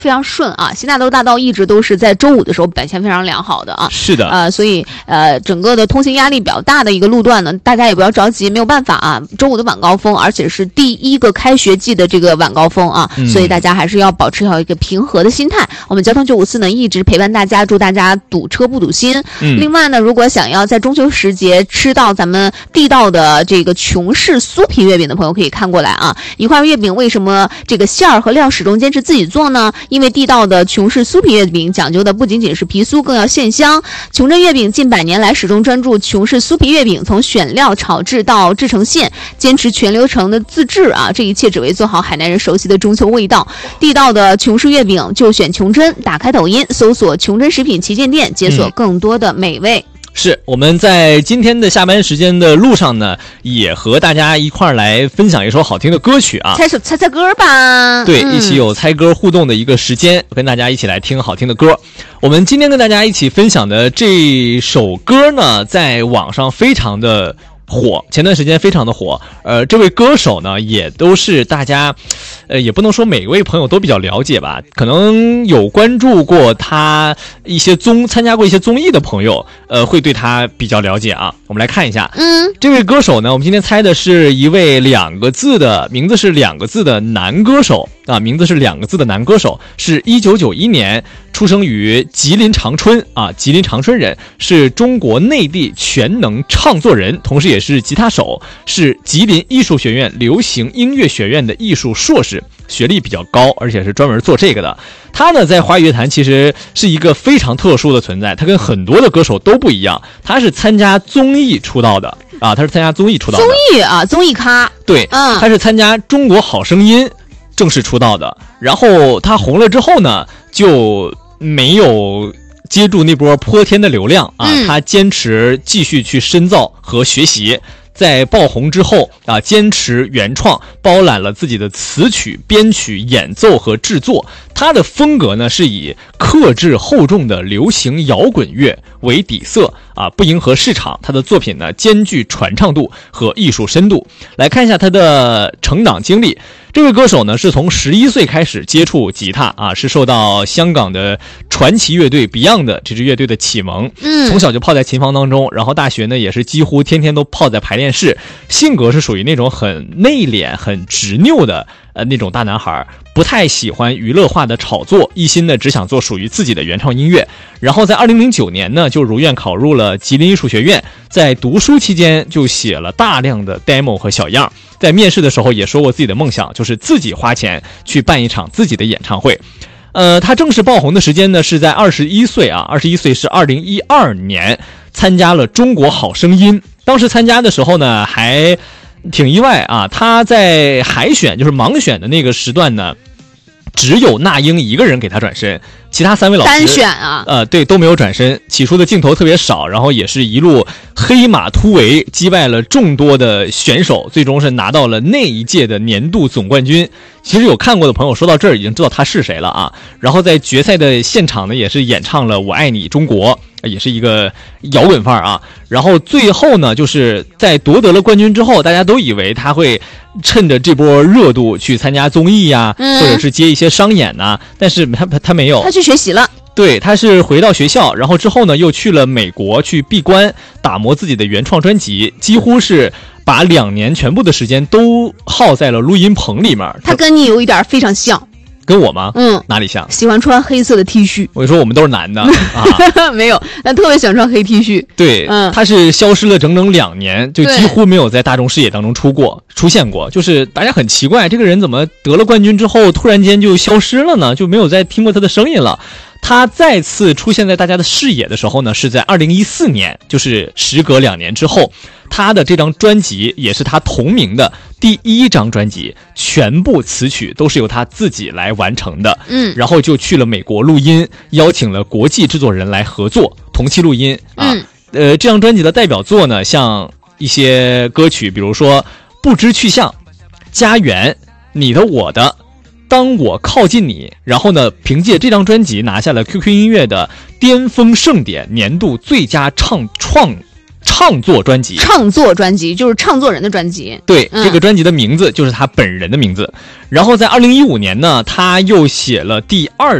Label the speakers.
Speaker 1: 非常顺啊，新大豆大道一直都是在周五的时候表现非常良好的啊。
Speaker 2: 是的，
Speaker 1: 所以整个的通行压力比较大的一个路段呢，大家也不要着急，没有办法啊，周五的晚高峰，而且是第一个开学季的这个晚高峰啊，所以大家还是要保持好一个平和的心态。我们交通954呢一直陪伴大家，祝大家堵车不堵心。另外呢，如果想要在中秋时节吃到咱们地道的这个琼氏酥皮月饼的朋友，可以看过来啊。一块月饼为什么这个馅儿和料始终坚持自己做呢？因为地道的琼氏酥皮月饼讲究的不仅仅是皮酥，更要馅香。琼珍月饼近100年来始终专注琼氏酥皮月饼，从选料炒制到制成馅，坚持全流程的自制啊，这一切只为做好海南人熟悉的中秋味道。地道的琼氏月饼就选琼珍，打开抖音搜索琼珍食品旗舰店，解锁更多的美味。
Speaker 2: 是我们在今天的下班时间的路上呢，也和大家一块儿来分享一首好听的歌曲啊，
Speaker 1: 猜歌吧。
Speaker 2: 对，一起有猜歌互动的一个时间，跟大家一起来听好听的歌。我们今天跟大家一起分享的这首歌呢，在网上非常的火，前段时间非常的火。这位歌手呢，也都是大家，也不能说每位朋友都比较了解吧，可能有关注过他一些参加过一些综艺的朋友，会对他比较了解啊。我们来看一下，这位歌手呢，我们今天猜的是一位名字是2个字的男歌手啊，是1991年出生于吉林长春啊，吉林长春人，是中国内地全能唱作人，同时也是吉他手，是吉林艺术学院流行音乐学院的艺术硕士，学历比较高，而且是专门做这个的。他呢，在华语乐坛其实是一个非常特殊的存在，他跟很多的歌手都不一样，他是参加综艺出道的啊，综艺咖，对，他是参加中国好声音正式出道的，然后他红了之后呢，就没有接住那波泼天的流量啊，他坚持继续去深造和学习。在爆红之后啊，坚持原创，包揽了自己的词曲、编曲、演奏和制作。他的风格呢，是以克制厚重的流行摇滚乐为底色啊，不迎合市场。他的作品呢，兼具传唱度和艺术深度。来看一下他的成长经历。这位歌手呢，是从11岁开始接触吉他啊，是受到香港的传奇乐队 Beyond 的这支乐队的启蒙，从小就泡在琴房当中，然后大学呢也是几乎天天都泡在排练室，性格是属于那种很内敛、很执拗的那种大男孩，不太喜欢娱乐化的炒作，一心呢只想做属于自己的原创音乐。然后在2009年呢，就如愿考入了吉林艺术学院，在读书期间就写了大量的 demo 和小样，在面试的时候也说过自己的梦想就是自己花钱去办一场自己的演唱会。他正式爆红的时间呢是在21岁啊，21岁是2012年参加了中国好声音。当时参加的时候呢还挺意外啊，他在海选就是盲选的那个时段呢，只有那英一个人给他转身，其他3位老师
Speaker 1: 单选啊，
Speaker 2: 对，都没有转身。起初的镜头特别少，然后也是一路黑马突围，击败了众多的选手，最终是拿到了那一届的年度总冠军。其实有看过的朋友说到这儿已经知道他是谁了啊。然后在决赛的现场呢，也是演唱了《我爱你中国》，也是一个摇滚范儿啊。然后最后呢，就是在夺得了冠军之后，大家都以为他会趁着这波热度去参加综艺呀，或者是接一些商演呐，但是他没有，
Speaker 1: 他去学习了。
Speaker 2: 对，他是回到学校，然后之后呢又去了美国去闭关打磨自己的原创专辑，几乎是把2年全部的时间都耗在了录音棚里面。
Speaker 1: 他跟你有一点非常像。
Speaker 2: 跟我吗？哪里像？
Speaker 1: 喜欢穿黑色的 T 恤。
Speaker 2: 我跟你说，我们都是男的啊。
Speaker 1: 没有，但特别喜欢穿黑 T 恤。
Speaker 2: 对，他是消失了整整2年，就几乎没有在大众视野当中出现过。就是大家很奇怪，这个人怎么得了冠军之后突然间就消失了呢？就没有再听过他的声音了。他再次出现在大家的视野的时候呢，是在2014年，就是时隔2年之后。他的这张专辑也是他同名的第1张专辑，全部词曲都是由他自己来完成的。然后就去了美国录音，邀请了国际制作人来合作，同期录音啊。这张专辑的代表作呢，像一些歌曲，比如说《不知去向》、《家园》、《你的我的》、《当我靠近你》，然后呢，凭借这张专辑拿下了 QQ 音乐的巅峰盛典年度最佳唱唱作专辑。
Speaker 1: 唱作专辑就是唱作人的专辑。
Speaker 2: 对，这个专辑的名字就是他本人的名字。然后在2015年呢，他又写了第2